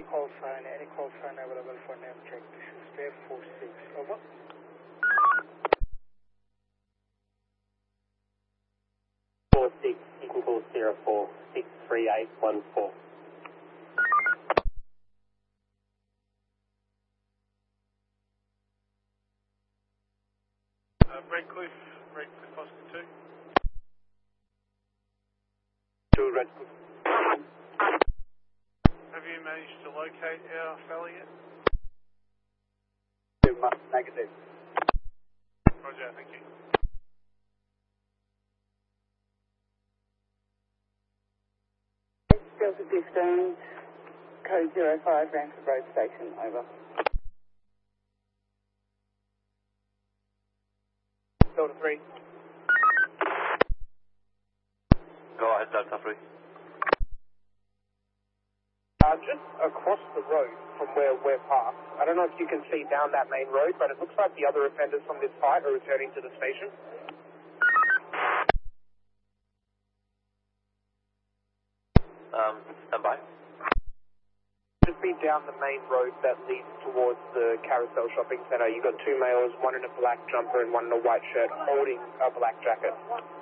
call sign available for name check. This is Wave 46. Over. Equal 04 63814. Redcliffe Oscar 2. 2 Redcliffe. Have you managed to locate our fella yet? Negative. Roger, thank you. Delta 15, code 05, Ranford Road Station, over. Delta 3. Go ahead, Delta 3. Just across the road from where we're parked. I don't know if you can see down that main road, but it looks like the other offenders from this site are returning to the station. Stand by. Just be down the main road that leads towards the Carousel Shopping Centre. You've got 2 males, one in a black jumper and one in a white shirt, holding a black jacket.